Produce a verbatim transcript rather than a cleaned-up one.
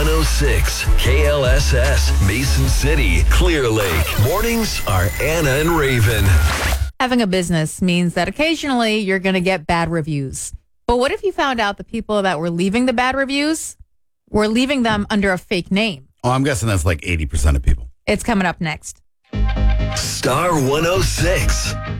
one oh six, K L S S, Mason City, Clear Lake. Mornings are Anna and Raven. Having a business means that occasionally you're going to get bad reviews. But what if you found out the people that were leaving the bad reviews were leaving them under a fake name? Oh, I'm guessing that's like eighty percent of people. It's coming up next. Star one oh six.